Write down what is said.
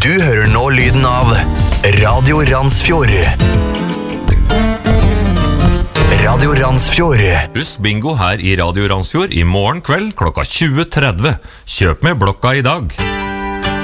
Du hører nå lyden av Radio Randsfjord. Radio Randsfjord. Husk bingo her i Radio Randsfjord i morgen kveld klokka 20:30. Kjøp med blokka i dag.